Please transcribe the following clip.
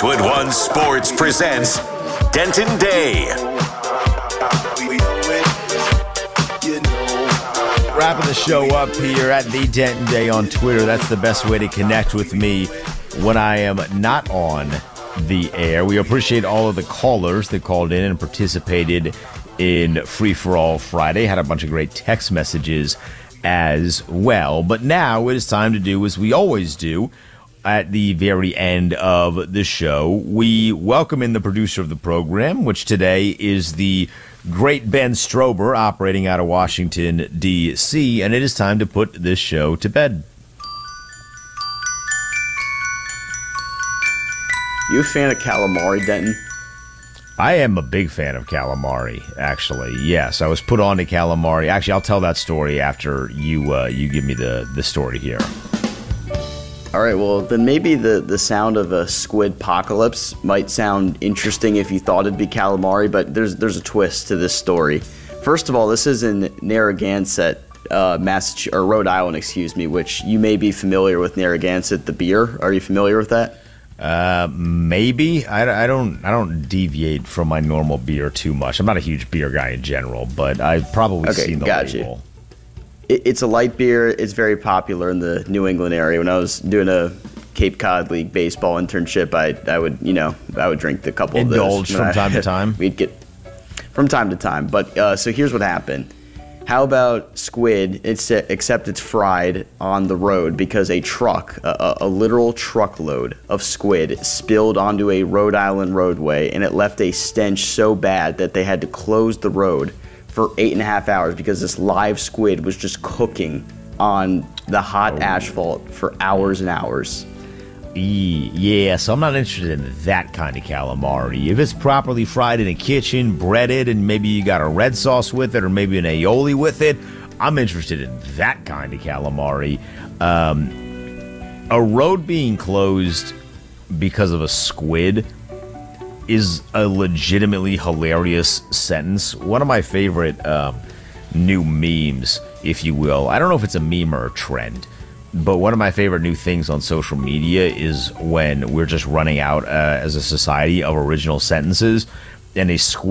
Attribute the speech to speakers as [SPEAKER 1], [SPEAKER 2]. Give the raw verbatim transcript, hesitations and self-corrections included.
[SPEAKER 1] Westwood One Sports presents Denton Day.
[SPEAKER 2] Wrapping the show up here at the Denton Day on Twitter. That's the best way to connect with me when I am not on the air. We appreciate all of the callers that called in and participated in Free For All Friday. Had a bunch of great text messages as well. But now it is time to do as we always do at the very end of the show. We welcome in the producer of the program, which today is the great Ben Strober, operating out of Washington, D C, and it is time to put this show to bed.
[SPEAKER 3] You a fan of calamari, Denton?
[SPEAKER 2] I am a big fan of calamari, actually. Yes, I was put on to calamari. Actually, I'll tell that story after you uh, you give me the, the story here.
[SPEAKER 3] All right, well, then maybe the, the sound of a squid apocalypse might sound interesting if you thought it'd be calamari, but there's there's a twist to this story. First of all, this is in Narragansett, uh, Massachusetts, or Rhode Island, excuse me, which you may be familiar with Narragansett, the beer. Are you familiar with that?
[SPEAKER 2] Uh, maybe. I, I don't I don't deviate from my normal beer too much. I'm not a huge beer guy in general, but I've probably
[SPEAKER 3] okay,
[SPEAKER 2] seen the
[SPEAKER 3] got
[SPEAKER 2] label.
[SPEAKER 3] You. It's a light beer. It's very popular in the New England area. When I was doing a Cape Cod League baseball internship, I I would you know I would drink a couple
[SPEAKER 2] Indulge
[SPEAKER 3] of those
[SPEAKER 2] from
[SPEAKER 3] I,
[SPEAKER 2] time to time.
[SPEAKER 3] We'd get from time to time. But uh, so here's what happened. How about squid? It's except it's fried on the road because a truck, a, a literal truckload of squid, spilled onto a Rhode Island roadway, and it left a stench so bad that they had to close the road for eight and a half hours because this live squid was just cooking on the hot oh. asphalt for hours and hours.
[SPEAKER 2] E- yeah, so I'm not interested in that kind of calamari. If it's properly fried in a kitchen, breaded, and maybe you got a red sauce with it or maybe an aioli with it, I'm interested in that kind of calamari. Um, a road being closed because of a squid is a legitimately hilarious sentence. One of my favorite um, new memes, if you will. I don't know if it's a meme or a trend, but one of my favorite new things on social media is when we're just running out uh, as a society of original sentences, and a squid